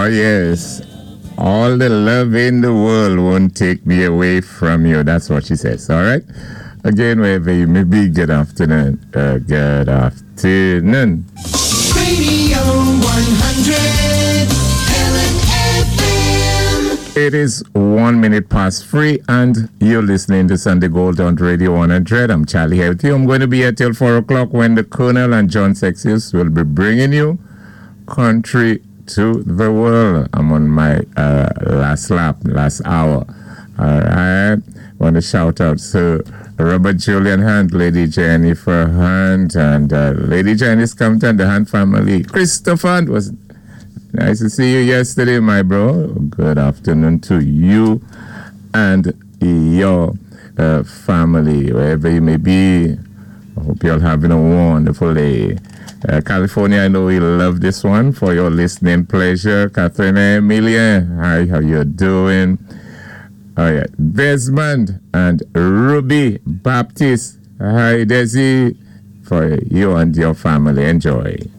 Oh, yes. All the love in the world won't take me away from you. That's what she says. All right. Again, wherever you may be, good afternoon. Good afternoon. Radio 100 LFM. It is 1 minute past 3, and you're listening to Sunday Gold on Radio 100. I'm Charlie here with you. I'm going to be here till 4 o'clock when the Colonel and John Sexius will be bringing you Country to the World. I'm on my last hour. All right. Want to shout out to Robert Julian Hunt, Lady Jennifer Hunt, and Lady Janice Compton, the Hunt family. Christopher Hunt, was nice to see you yesterday, my bro. Good afternoon to you and your family, wherever you may be. I hope you're having a wonderful day. California, I know you love this one for your listening pleasure. Catherine Emilia, hi, how you doing? Oh, yeah. Desmond and Ruby Baptist, hi, Desi, for you and your family. Enjoy.